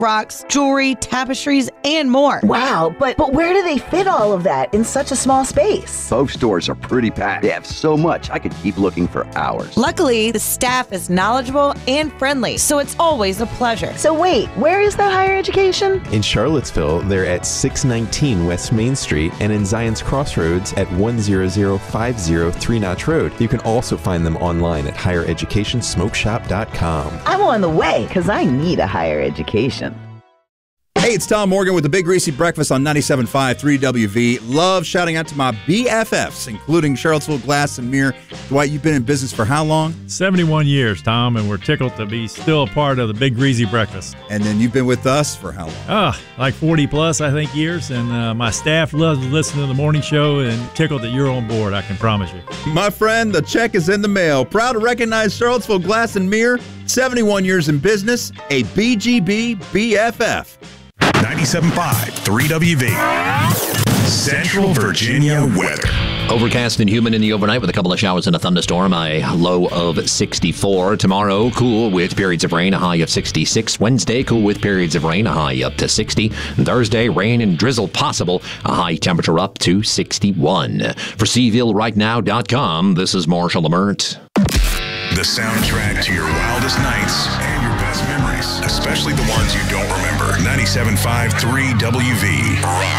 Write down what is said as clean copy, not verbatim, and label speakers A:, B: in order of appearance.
A: rocks, jewelry, tapestries, and more.
B: Wow, but where do they fit all of that in such a small space?
C: Both stores are pretty packed. They have so much, I could keep looking for hours.
A: Luckily, the staff is knowledgeable and friendly, so it's always a pleasure.
B: So wait, where is that higher education?
D: In Charlottesville, they're at 619 West Main Street and in Zion's Crossroads at 10050 Three Notch Road. You can also find them online at highereducationsmokeshop.com.
B: I'm on the way because I need a higher education.
E: Hey, it's Tom Morgan with the Big Greasy Breakfast on 97.5 3WV. Love shouting out to my BFFs, including Charlottesville Glass and Mirror. Dwight, you've been in business for how long?
F: 71 years, Tom, and we're tickled to be still a part of the Big Greasy Breakfast.
E: And then you've been with us for how long?
F: Like 40 plus, I think, years. And my staff loves listening to the morning show and tickled that you're on board, I can promise you.
E: My friend, the check is in the mail. Proud to recognize Charlottesville Glass and Mirror, 71 years in business, a BGB BFF.
G: 97.5 3WV. Central Virginia weather.
H: Overcast and humid in the overnight with a couple of showers and a thunderstorm, a low of 64. Tomorrow, cool with periods of rain, a high of 66. Wednesday, cool with periods of rain, a high up to 60. Thursday, rain and drizzle possible, a high temperature up to 61. For SeavilleRightNow.com, this is Marshall Lamert.
G: The soundtrack to your wildest nights and your best memories, especially the ones you don't remember. 97.5 3WV. Rock.